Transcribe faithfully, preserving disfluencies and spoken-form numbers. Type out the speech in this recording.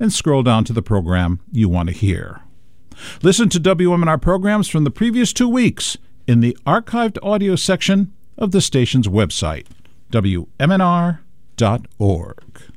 and scroll down to the program you want to hear. Listen to W M N R programs from the previous two weeks in the archived audio section of the station's website, W M N R dot org.